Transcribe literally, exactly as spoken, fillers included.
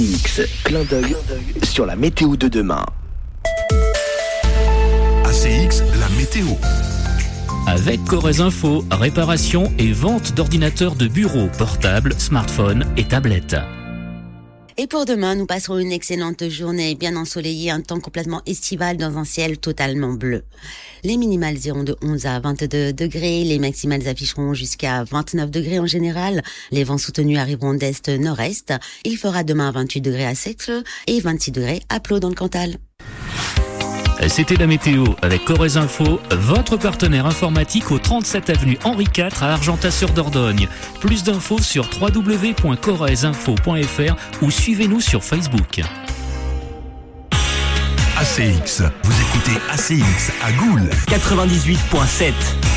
X, clin d'œil sur la météo de demain. A C X, la météo. Avec Corrèze Info, réparation et vente d'ordinateurs de bureau, portables, smartphones et tablettes. Et pour demain, nous passerons une excellente journée bien ensoleillée, un temps complètement estival dans un ciel totalement bleu. Les minimales iront de onze à vingt-deux degrés, les maximales afficheront jusqu'à vingt-neuf degrés en général. Les vents soutenus arriveront d'est-nord-est. Il fera demain vingt-huit degrés à Sexle et vingt-six degrés à Plo dans le Cantal. C'était la météo avec Corrèze Info, votre partenaire informatique au trente-sept avenue Henri quatre à Argentat-sur-Dordogne. Plus d'infos sur w w w point corrèze info point f r ou suivez-nous sur Facebook. A C X, vous écoutez A C X à Goules. quatre-vingt-dix-huit virgule sept.